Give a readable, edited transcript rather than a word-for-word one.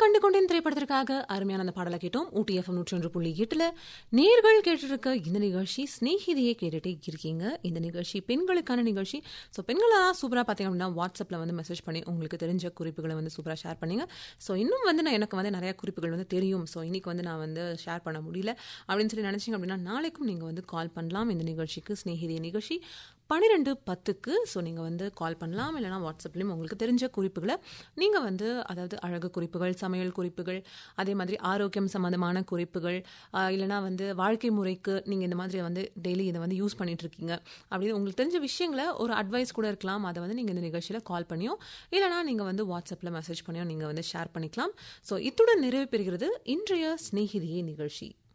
கண்டு கொண்டேன் திரைப்படத்திற்காக அருமையான அந்த பாடலை கேட்டோம். ஊட்டி எஃப்எம் 101.8 நேர்கள் கேட்டிருக்க இந்த நிகழ்ச்சி ஸ்நேகிதியை கேட்டுட்டே இருக்கீங்க. இந்த நிகழ்ச்சி பெண்களுக்கான நிகழ்ச்சி. ஸோ பெண்களெல்லாம் சூப்பராக பார்த்தீங்க அப்படின்னா வாட்ஸ்அப்பில் வந்து மெசேஜ் பண்ணி உங்களுக்கு தெரிஞ்ச குறிப்புகளை வந்து சூப்பராக ஷேர் பண்ணீங்க. ஸோ இன்னும் வந்து எனக்கு வந்து நிறைய குறிப்புகள் வந்து தெரியும். ஸோ இன்னைக்கு வந்து நான் வந்து ஷேர் பண்ண முடியல அப்படின்னு சொல்லி நினச்சிங்க அப்படின்னா நாளைக்கும் நீங்கள் வந்து கால் பண்ணலாம். இந்த நிகழ்ச்சிக்கு ஸ்நேகிதிய நிகழ்ச்சி 12:10க்கு. ஸோ நீங்கள் வந்து கால் பண்ணலாம். இல்லைனா வாட்ஸ்அப்லேயும் உங்களுக்கு தெரிஞ்ச குறிப்புகளை நீங்கள் வந்து அதாவது அழகு குறிப்புகள், சமையல் குறிப்புகள், அதே மாதிரி ஆரோக்கியம் சம்மந்தமான குறிப்புகள், இல்லைனா வந்து வாழ்க்கை முறைக்கு நீங்கள் இந்த மாதிரி வந்து டெய்லி இதை வந்து யூஸ் பண்ணிகிட்ருக்கீங்க அப்படின்னு உங்களுக்கு தெரிஞ்ச விஷயங்களை ஒரு அட்வைஸ் கூட இருக்கலாம். அதை வந்து நீங்கள் இந்த நிகழ்ச்சியில் கால் பண்ணியோ இல்லைனா நீங்கள் வந்து வாட்ஸ்அப்பில் மெசேஜ் பண்ணியோ நீங்கள் வந்து ஷேர் பண்ணிக்கலாம். ஸோ இத்துடன் நிறைவு பெறுகிறது இன்றைய ஸ்நேகிதியே நிகழ்ச்சி.